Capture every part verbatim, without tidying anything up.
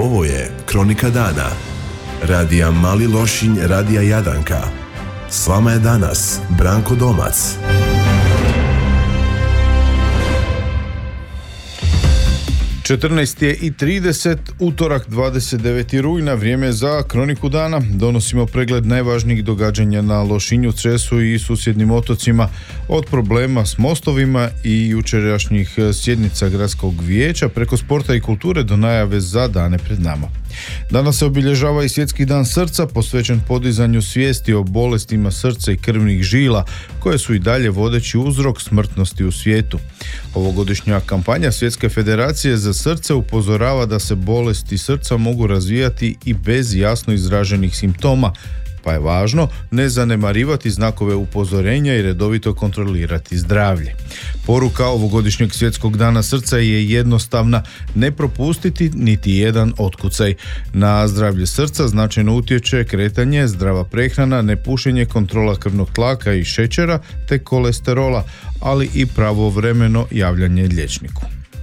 Ovo je Kronika dana. Radija Mali Lošinj, Radija Jadranka. S vama je danas Branko Domac. četrnaest i trideset, utorak dvadeset deveti rujna, vrijeme za Kroniku dana. Donosimo pregled najvažnijih događanja na Lošinju, Cresu i susjednim otocima, od problema s mostovima i jučerašnjih sjednica gradskog vijeća preko sporta i kulture do najave za dane pred nama. Danas se obilježava i Svjetski dan srca, posvećen podizanju svijesti o bolestima srca i krvnih žila, koje su i dalje vodeći uzrok smrtnosti u svijetu. Ovogodišnja kampanja Svjetske federacije za srce upozorava da se bolesti srca mogu razvijati i bez jasno izraženih simptoma, pa je važno ne zanemarivati znakove upozorenja i redovito kontrolirati zdravlje. Poruka ovogodišnjeg Svjetskog dana srca je jednostavna: ne propustiti niti jedan otkucaj. Na zdravlje srca značajno utječe kretanje, zdrava prehrana, nepušenje, kontrola krvnog tlaka i šećera te kolesterola, ali i pravovremeno javljanje liječniku.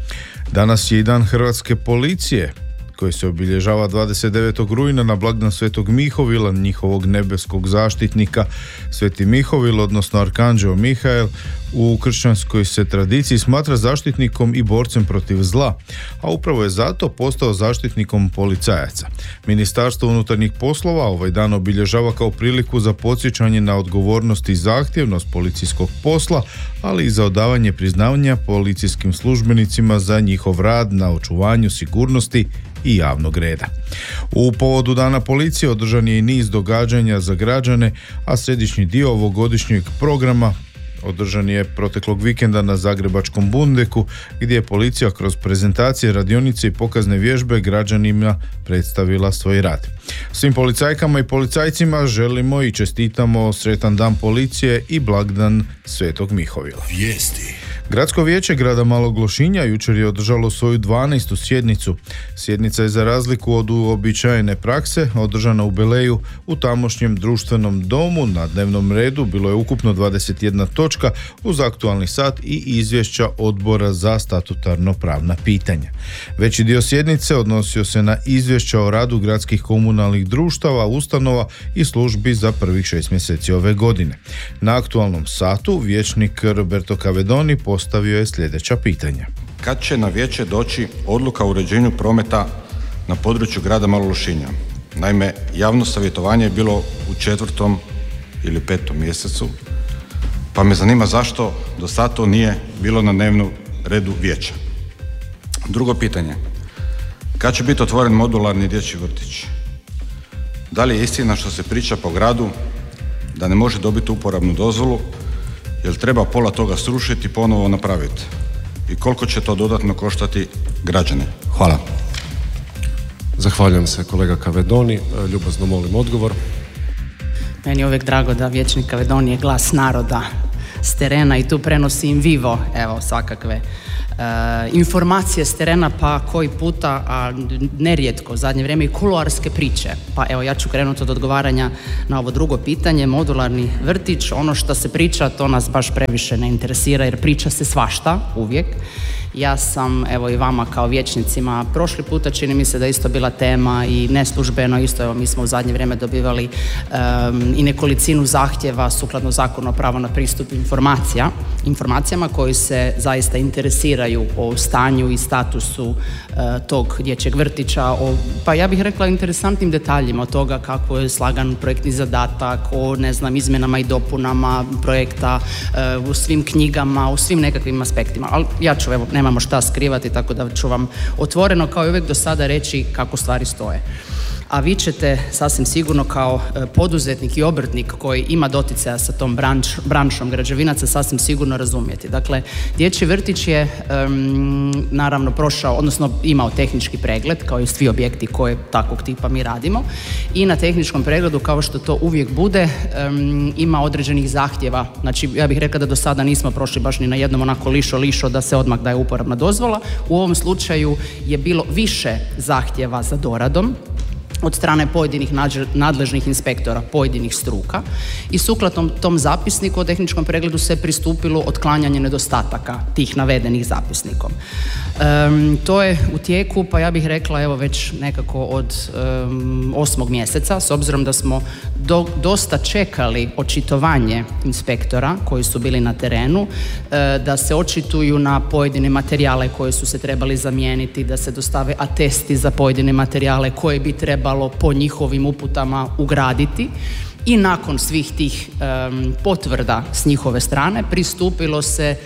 Danas je i dan Hrvatske policije, koji se obilježava dvadeset devetog rujna na blagdan Svetog Mihovila, njihovog nebeskog zaštitnika. Sveti Mihovil, odnosno Arkanđeo Mihael, u kršćanskoj se tradiciji smatra zaštitnikom i borcem protiv zla, a upravo je zato postao zaštitnikom policajaca. Ministarstvo unutarnjih poslova ovaj dan obilježava kao priliku za podsjećanje na odgovornost i zahtjevnost policijskog posla, ali i za odavanje priznavanja policijskim službenicima za njihov rad na očuvanju sigurnosti i javnog reda. U povodu Dana policije održan je i niz događanja za građane, a središnji dio ovogodišnjeg programa održan je proteklog vikenda na Zagrebačkom Bundeku, gdje je policija kroz prezentacije, radionice i pokazne vježbe građanima predstavila svoj rad. Svim policajkama i policajcima želimo i čestitamo sretan dan policije i blagdan Svetog Mihovila. Vijesti. Gradsko vijeće grada Malog Lošinja jučer je održalo svoju dvanaestu sjednicu. Sjednica je za razliku od uobičajene prakse održana u Beleju u tamošnjem društvenom domu. Na dnevnom redu bilo je ukupno dvadeset jedna točka uz aktualni sat i izvješća odbora za statutarno pravna pitanja. Veći dio sjednice odnosio se na izvješća o radu gradskih komunalnih društava, ustanova i službi za prvih šest mjeseci ove godine. Na aktualnom satu vijećnik Roberto Cavedoni postavio je sljedeća pitanja. Kad će na vijeće doći odluka o uređenju prometa na području grada Malog Lošinja? Naime, javno savjetovanje je bilo u četvrtom ili petom mjesecu, pa me zanima zašto do sada to nije bilo na dnevnom redu vijeća. Drugo pitanje. Kad će biti otvoren modularni dječji vrtić? Da li je istina što se priča po gradu da ne može dobiti uporabnu dozvolu, jer treba pola toga srušiti i ponovo napraviti? I koliko će to dodatno koštati građane? Hvala. Zahvaljujem se kolega Cavedoni, ljubazno molim odgovor. Meni je uvijek drago da vijećnik Cavedoni je glas naroda s terena i tu prenosi in vivo, evo, svakakve Uh, informacije s terena, pa koji puta, a nerijetko u zadnje vrijeme i kuloarske priče. Pa evo, ja ću krenuti od odgovaranja na ovo drugo pitanje. Modularni vrtić, ono što se priča, to nas baš previše ne interesira, jer priča se svašta uvijek. Ja sam, evo i vama kao vijećnicima, prošli puta čini mi se da je isto bila tema i neslužbeno isto, evo mi smo u zadnje vrijeme dobivali um, i nekolicinu zahtjeva sukladno zakonu o pravu na pristup informacija, informacijama koji se zaista interesiraju o stanju i statusu uh, tog dječjeg vrtića, o, pa ja bih rekla interesantnim detaljima od toga kako je slagan projektni zadatak, o ne znam, izmjenama i dopunama projekta, uh, u svim knjigama, u svim nekakvim aspektima, ali ja ću, evo, nemamo šta skrivati, tako da ću vam otvoreno kao i uvijek do sada reći kako stvari stoje. A vi ćete sasvim sigurno kao poduzetnik i obrtnik koji ima doticaja sa tom branč, branšom građevinaca sasvim sigurno razumjeti. Dakle, dječji vrtić je um, naravno prošao, odnosno imao tehnički pregled kao i svi objekti koje takvog tipa mi radimo, i na tehničkom pregledu, kao što to uvijek bude, um, ima određenih zahtjeva. Znači, ja bih rekla da do sada nismo prošli baš ni na jednom onako lišo lišo da se odmah daje uporabna dozvola. U ovom slučaju je bilo više zahtjeva za doradom. od strane pojedinih nadležnih inspektora pojedinih struka i sukladno tom zapisniku o tehničkom pregledu se pristupilo otklanjanje nedostataka tih navedenih zapisnikom. Um, to je u tijeku, pa ja bih rekla evo već nekako od um, osmog mjeseca, s obzirom da smo do, dosta čekali očitovanje inspektora koji su bili na terenu, uh, da se očituju na pojedine materijale koje su se trebali zamijeniti, da se dostave atesti za pojedine materijale koje bi trebalo po njihovim uputama ugraditi. I nakon svih tih um, potvrda s njihove strane pristupilo se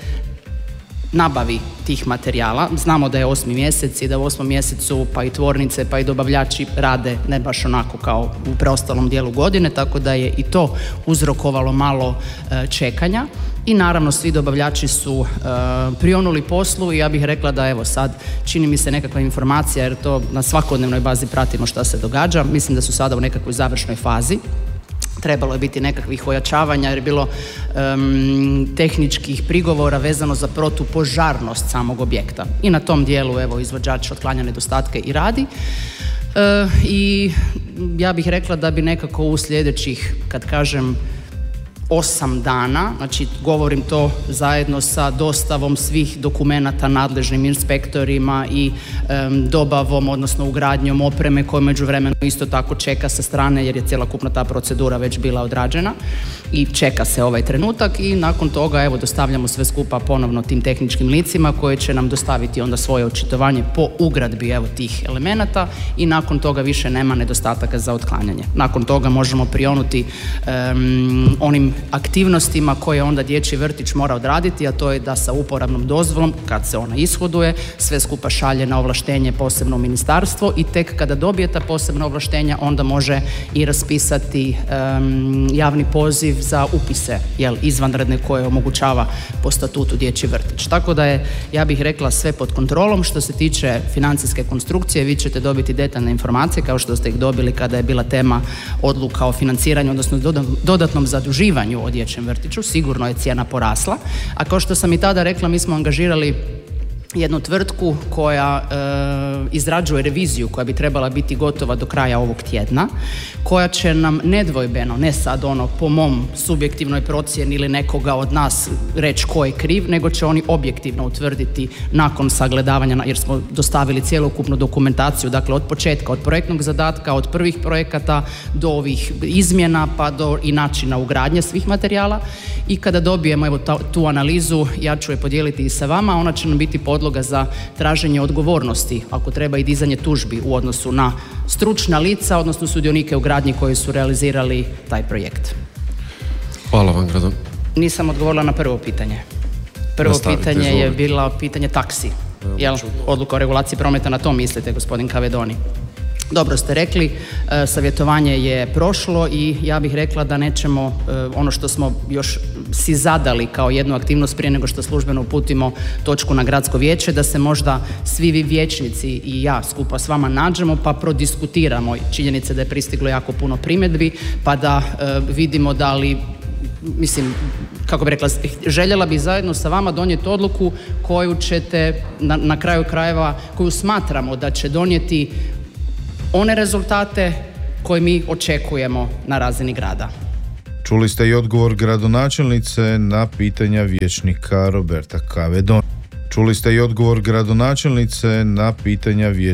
nabavi tih materijala. Znamo da je osmi mjesec i da u osmom mjesecu pa i tvornice pa i dobavljači rade ne baš onako kao u preostalom dijelu godine, tako da je i to uzrokovalo malo e, čekanja. I naravno svi dobavljači su e, prionuli poslu i ja bih rekla da evo sad čini mi se nekakva informacija, jer to na svakodnevnoj bazi pratimo šta se događa. Mislim da su sada u nekakvoj završnoj fazi. Trebalo je biti nekakvih ojačavanja jer je bilo um, tehničkih prigovora vezano za protupožarnost samog objekta. I na tom dijelu evo izvođač otklanja nedostatke i radi. E, I ja bih rekla da bi nekako u sljedećih, kad kažem osam dana, znači govorim to zajedno sa dostavom svih dokumenata nadležnim inspektorima i um, dobavom, odnosno ugradnjom opreme koja međuvremeno isto tako čeka sa strane jer je cjelokupna ta procedura već bila odrađena i čeka se ovaj trenutak i nakon toga evo dostavljamo sve skupa ponovno tim tehničkim licima koje će nam dostaviti onda svoje očitovanje po ugradbi evo tih elemenata i nakon toga više nema nedostataka za otklanjanje. Nakon toga možemo prionuti um, onim aktivnostima koje onda dječji vrtić mora odraditi, a to je da sa uporabnom dozvolom, kad se ona ishoduje, sve skupa šalje na ovlaštenje posebno ministarstvo i tek kada dobije ta posebna ovlaštenja onda može i raspisati um, javni poziv za upise jel, izvanredne koje omogućava po statutu dječji vrtić. Tako da je, ja bih rekla, sve pod kontrolom. Što se tiče financijske konstrukcije, vi ćete dobiti detaljne informacije kao što ste ih dobili kada je bila tema odluka o financiranju, odnosno dodatnom zaduživanju o dječjem vrtiću. Sigurno je cijena porasla, a kao što sam i tada rekla, mi smo angažirali jednu tvrtku koja e, izrađuje reviziju koja bi trebala biti gotova do kraja ovog tjedna, koja će nam nedvojbeno, ne sad ono po mom subjektivnoj procjeni ili nekoga od nas reći ko je kriv, nego će oni objektivno utvrditi nakon sagledavanja, jer smo dostavili cjelokupnu dokumentaciju, dakle od početka, od projektnog zadatka, od prvih projekata do ovih izmjena pa do i načina ugradnje svih materijala i kada dobijemo evo ta, tu analizu, ja ću je podijeliti i sa vama, ona će nam biti podloga za traženje odgovornosti, ako treba i dizanje tužbi u odnosu na stručna lica, odnosno sudionike u gradnji koji su realizirali taj projekt. Hvala vam, Grado. Nisam odgovorila na prvo pitanje. Prvo Nastavite, pitanje izvolite. je bilo pitanje taksi. Jel, odluka o regulaciji prometa, na to mislite, gospodin Kavedoni? Dobro ste rekli, e, savjetovanje je prošlo i ja bih rekla da nećemo e, ono što smo još si zadali kao jednu aktivnost prije nego što službeno uputimo točku na gradsko vijeće, da se možda svi vi vijećnici i ja skupa s vama nađemo pa prodiskutiramo činjenice da je pristiglo jako puno primjedbi pa da e, vidimo da li, mislim, kako bih rekla, željela bih zajedno sa vama donijeti odluku koju ćete na, na kraju krajeva, koju smatramo da će donijeti one rezultate koje mi očekujemo na razini grada. Čuli ste i odgovor gradonačelnice na pitanja vijećnika Roberta Kavedoni. Čuli ste i odgovor gradonačelnice na pitanja vijećnika